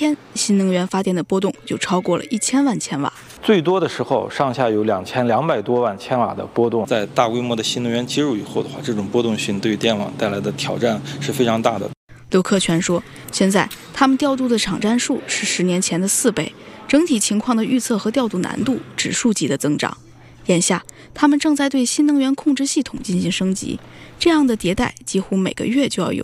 天，新能源发电的波动就超过了1000万千瓦。 最多的时候，上下有2200多万千瓦的波动。在大规模的新能源接入以后的话，这种波动性对电网带来的挑战是非常大的。 刘克全说，现在他们调度的场站数是10年前的4倍，整体情况的预测和调度难度指数级的增长。眼下，他们正在对新能源控制系统进行升级，这样的迭代几乎每个月就要有